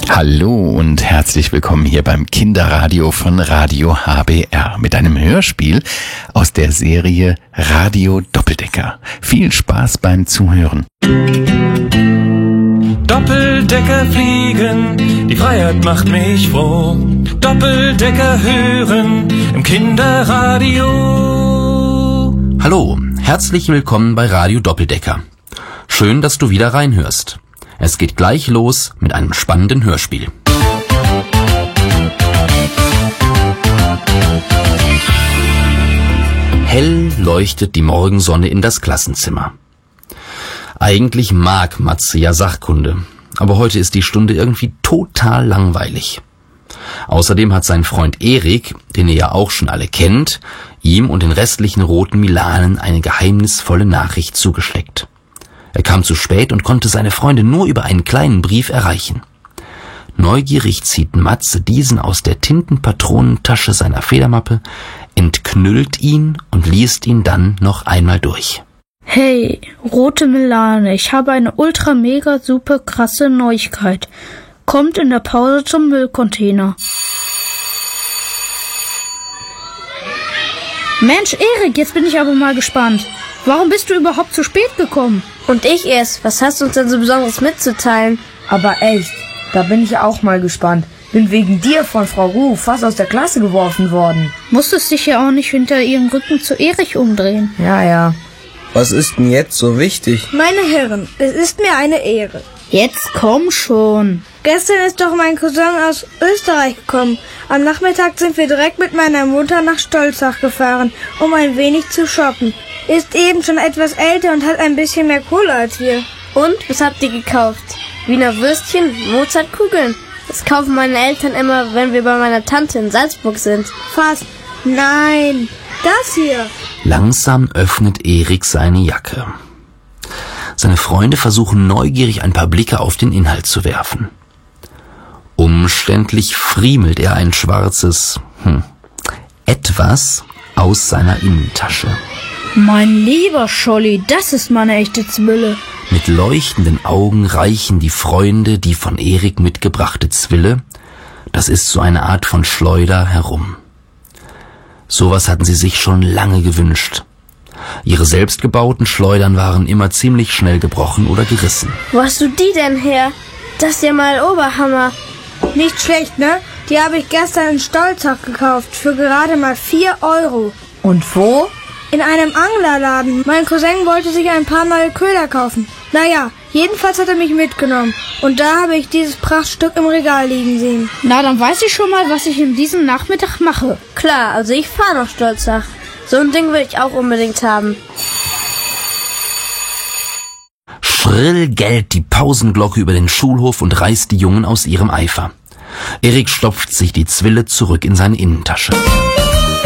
Hallo und herzlich willkommen hier beim Kinderradio von Radio HBR mit einem Hörspiel aus der Serie Radio Doppeldecker. Viel Spaß beim Zuhören. Doppeldecker fliegen, die Freiheit macht mich froh. Doppeldecker hören im Kinderradio. Hallo, herzlich willkommen bei Radio Doppeldecker. Schön, dass du wieder reinhörst. Es geht gleich los mit einem spannenden Hörspiel. Hell leuchtet die Morgensonne in das Klassenzimmer. Eigentlich mag Matze ja Sachkunde, aber heute ist die Stunde irgendwie total langweilig. Außerdem hat sein Freund Erik, den ihr ja auch schon alle kennt, ihm und den restlichen roten Milanen eine geheimnisvolle Nachricht zugesteckt. Er kam zu spät und konnte seine Freunde nur über einen kleinen Brief erreichen. Neugierig zieht Matze diesen aus der Tintenpatronentasche seiner Federmappe, entknüllt ihn und liest ihn dann noch einmal durch. Hey, rote Milane, ich habe eine ultra mega super krasse Neuigkeit. Kommt in der Pause zum Müllcontainer. Mensch, Erik, jetzt bin ich aber mal gespannt. Warum bist du überhaupt zu spät gekommen? Und ich erst. Was hast du uns denn so Besonderes mitzuteilen? Aber echt, da bin ich auch mal gespannt. Bin wegen dir von Frau Ruh fast aus der Klasse geworfen worden. Musstest dich ja auch nicht hinter ihrem Rücken zu Erich umdrehen. Ja. Was ist denn jetzt so wichtig? Meine Herren, es ist mir eine Ehre. Jetzt komm schon. Gestern ist doch mein Cousin aus Österreich gekommen. Am Nachmittag sind wir direkt mit meiner Mutter nach Stolzach gefahren, um ein wenig zu shoppen. Ist eben schon etwas älter und hat ein bisschen mehr Kohle als wir. Und, was habt ihr gekauft? Wiener Würstchen, Mozartkugeln. Das kaufen meine Eltern immer, wenn wir bei meiner Tante in Salzburg sind. Fast. Nein, das hier. Langsam öffnet Erik seine Jacke. Seine Freunde versuchen neugierig ein paar Blicke auf den Inhalt zu werfen. Umständlich friemelt er ein schwarzes etwas aus seiner Innentasche. Mein lieber Scholli, das ist meine echte Zwille. Mit leuchtenden Augen reichen die Freunde die von Erik mitgebrachte Zwille, das ist so eine Art von Schleuder, herum. Sowas hatten sie sich schon lange gewünscht. Ihre selbstgebauten Schleudern waren immer ziemlich schnell gebrochen oder gerissen. Wo hast du die denn her? Das ist ja mal Oberhammer. Nicht schlecht, ne? Die habe ich gestern in Stolzach gekauft, für gerade mal 4 Euro. Und wo? In einem Anglerladen. Mein Cousin wollte sich ein paar neue Köder kaufen. Naja, jedenfalls hat er mich mitgenommen. Und da habe ich dieses Prachtstück im Regal liegen sehen. Na, dann weiß ich schon mal, was ich in diesem Nachmittag mache. Klar, also ich fahre nach Stolzach. So ein Ding will ich auch unbedingt haben. Schrill gellt die Pausenglocke über den Schulhof und reißt die Jungen aus ihrem Eifer. Erik stopft sich die Zwille zurück in seine Innentasche.